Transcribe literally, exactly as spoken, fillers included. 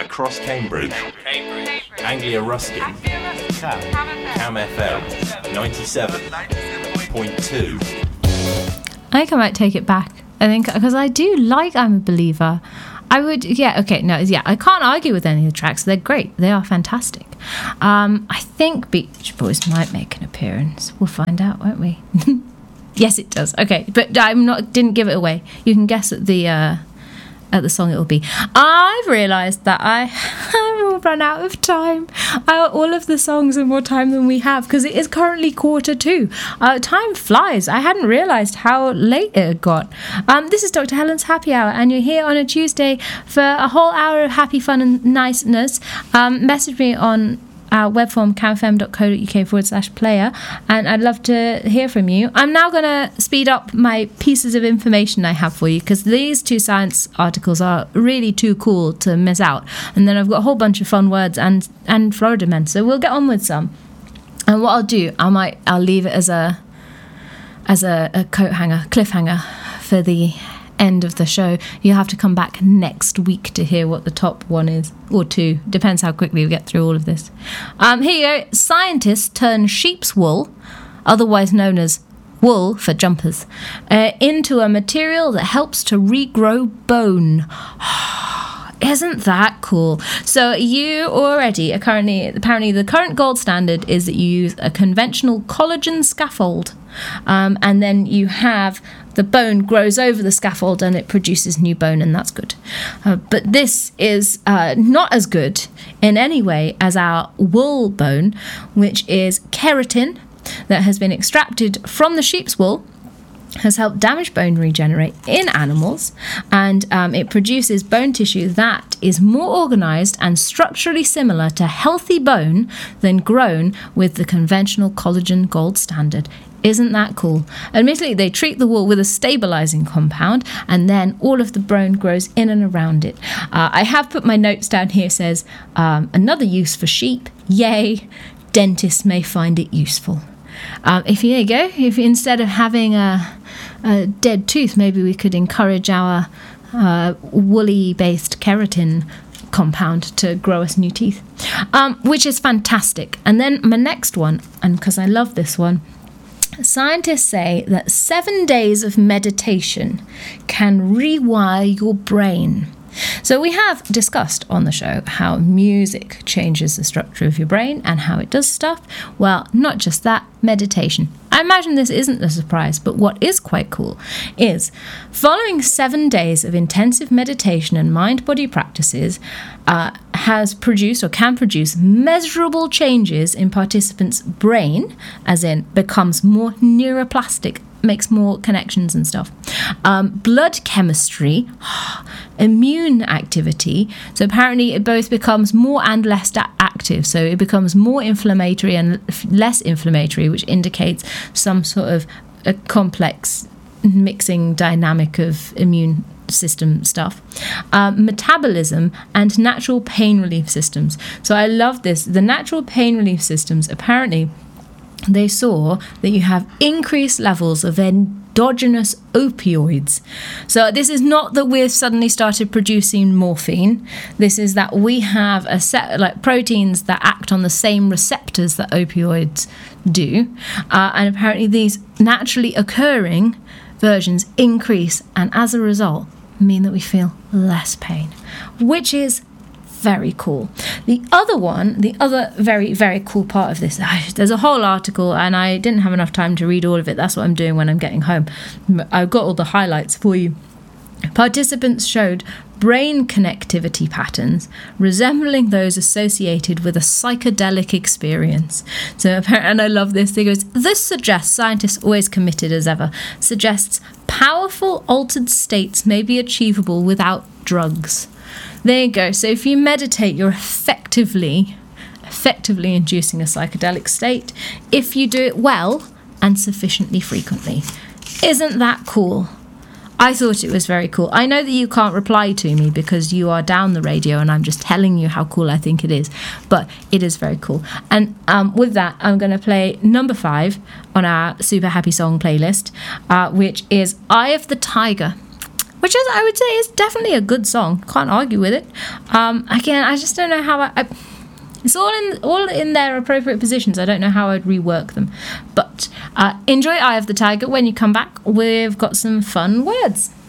across Cambridge, Cambridge, Anglia Ruskin, Cam, Cam F M, ninety-seven point two. I think I might take it back. I think because I do like I'm a Believer. I would, yeah, okay, no, yeah, I can't argue with any of the tracks. They're great. They are fantastic. Um, I think Beach Boys might make an appearance. We'll find out, won't we? Yes, it does. Okay, but I'm not. Didn't give it away. You can guess at the uh, at the song it will be. I've realised that I have run out of time. Uh, all of the songs are more time than we have because it is currently quarter two. Uh, time flies. I hadn't realised how late it had got. Um, this is Doctor Helen's Happy Hour, and you're here on a Tuesday for a whole hour of happy fun and niceness. Um, message me on our web form camfm.co.uk forward slash player, and I'd love to hear from you. I'm now going to speed up my pieces of information I have for you because these two science articles are really too cool to miss out, and then I've got a whole bunch of fun words and and Florida men, so we'll get on with some. And what I'll do, I might I'll leave it as a as a, a coat hanger, cliffhanger for the end of the show. You'll have to come back next week to hear what the top one is, or two, depends how quickly we get through all of this. Um, here you go. Scientists turn sheep's wool, otherwise known as wool for jumpers, uh, into a material that helps to regrow bone. Isn't that cool? So you already are currently, apparently the current gold standard is that you use a conventional collagen scaffold, um, and then you have the bone grows over the scaffold and it produces new bone, and that's good. Uh, but this is uh, not as good in any way as our wool bone, which is keratin that has been extracted from the sheep's wool, has helped damaged bone regenerate in animals, and um, it produces bone tissue that is more organised and structurally similar to healthy bone than grown with the conventional collagen gold standard. Isn't that cool? Admittedly, they treat the wool with a stabilising compound, and then all of the bone grows in and around it. Uh, I have put my notes down here. Says um, another use for sheep. Yay! Dentists may find it useful. Um, if there you go, if instead of having a, a dead tooth, maybe we could encourage our uh, woolly-based keratin compound to grow us new teeth, um, which is fantastic. And then my next one, and because I love this one, scientists say that seven days of meditation can rewire your brain. So we have discussed on the show how music changes the structure of your brain and how it does stuff. Well, not just that, meditation. I imagine this isn't a surprise, but what is quite cool is following seven days of intensive meditation and mind-body practices uh, has produced or can produce measurable changes in participants' brain, as in becomes more neuroplastic, makes more connections and stuff. Um, blood chemistry, immune activity. So apparently it both becomes more and less active. So it becomes more inflammatory and less inflammatory, which indicates some sort of a complex mixing dynamic of immune system stuff. Um, metabolism and natural pain relief systems. So I love this. The natural pain relief systems, apparently they saw that you have increased levels of endogenous opioids. So this is not that we've suddenly started producing morphine. This is that we have a set like proteins that act on the same receptors that opioids do, uh, and apparently these naturally occurring versions increase, and as a result mean that we feel less pain, which is very cool. The other one, the other very, very cool part of this, there's a whole article and I didn't have enough time to read all of it. That's what I'm doing when I'm getting home. I've got all the highlights for you. Participants showed brain connectivity patterns resembling those associated with a psychedelic experience. So, and I love this. It goes, this suggests, scientists always committed as ever, suggests powerful altered states may be achievable without drugs. There you go. So if you meditate, you're effectively, effectively inducing a psychedelic state if you do it well and sufficiently frequently. Isn't that cool? I thought it was very cool. I know that you can't reply to me because you are down the radio and I'm just telling you how cool I think it is, but it is very cool. And um, with that, I'm going to play number five on our Super Happy Song playlist, uh, which is Eye of the Tiger which is, I would say, is definitely a good song. Can't argue with it. Um, again, I just don't know how I... I It's all in all in their appropriate positions. I don't know how I'd rework them. But uh, enjoy Eye of the Tiger. When you come back, we've got some fun words.